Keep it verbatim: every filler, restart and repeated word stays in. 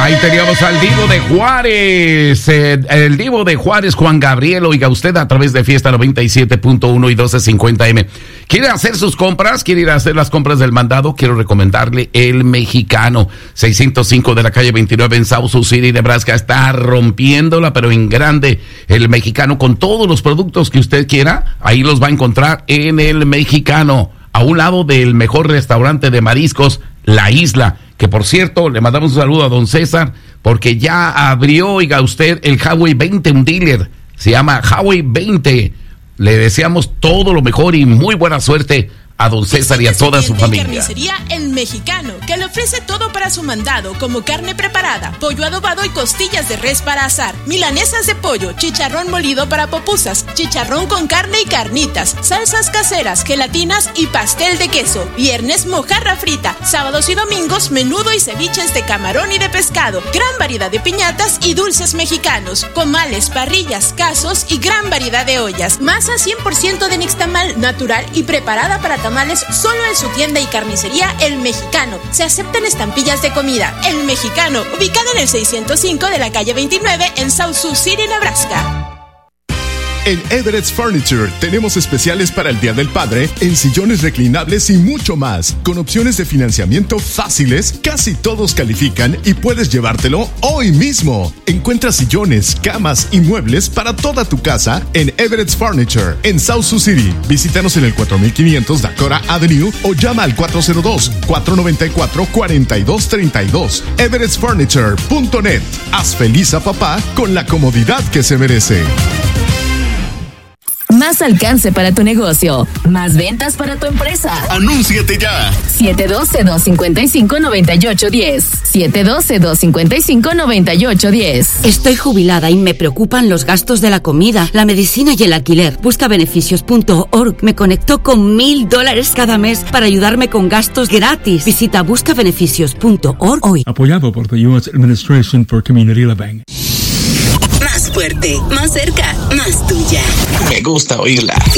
Ahí teníamos al Divo de Juárez, eh, el Divo de Juárez, Juan Gabriel. Oiga usted, a través de Fiesta noventa y siete punto uno y doce cincuenta eme. ¿Quiere hacer sus compras? ¿Quiere ir a hacer las compras del mandado? Quiero recomendarle El Mexicano, seiscientos cinco de la calle veintinueve en South Sioux City, Nebraska. Está rompiéndola, pero en grande. El Mexicano, con todos los productos que usted quiera, ahí los va a encontrar en El Mexicano, a un lado del mejor restaurante de mariscos, La Isla. Que por cierto, le mandamos un saludo a don César, porque ya abrió, oiga usted, el Highway veinte, un dealer, se llama Highway veinte. Le deseamos todo lo mejor y muy buena suerte a don César y a toda su familia. Carnicería El Mexicano, que le ofrece todo para su mandado, como carne preparada, pollo adobado y costillas de res para asar, milanesas de pollo, chicharrón molido para pupusas, chicharrón con carne y carnitas, salsas caseras, gelatinas y pastel de queso. Viernes, mojarra frita. Sábados y domingos, menudo y ceviches de camarón y de pescado. Gran variedad de piñatas y dulces mexicanos, comales, parrillas, casos y gran variedad de ollas. Masa cien por ciento de nixtamal, natural y preparada para tamales solo en su tienda y carnicería El Mexicano. Se aceptan estampillas de comida. El Mexicano, ubicado en el seiscientos cinco de la calle veintinueve en South Sioux City, Nebraska. En Everett's Furniture tenemos especiales para el Día del Padre en sillones reclinables y mucho más. Con opciones de financiamiento fáciles, casi todos califican y puedes llevártelo hoy mismo. Encuentra sillones, camas y muebles para toda tu casa en Everett's Furniture en South Sioux City. Visítanos en el cuatro mil quinientos Dakota Avenue o llama al cuatro cero dos, cuatro nueve cuatro, cuatro dos tres dos. everetts furniture punto net. Haz feliz a papá con la comodidad que se merece. Más alcance para tu negocio. Más ventas para tu empresa. ¡Anúnciate ya! siete uno dos, dos cinco cinco, nueve ocho uno cero. siete uno dos, dos cinco cinco, nueve ocho uno cero. Estoy jubilada y me preocupan los gastos de la comida, la medicina y el alquiler. Busca beneficios punto org me conectó con mil dólares cada mes para ayudarme con gastos gratis. Visita busca beneficios punto org hoy. Apoyado por the U S Administration for Community Living. Más fuerte, más cerca, más tuya. Me gusta oírla.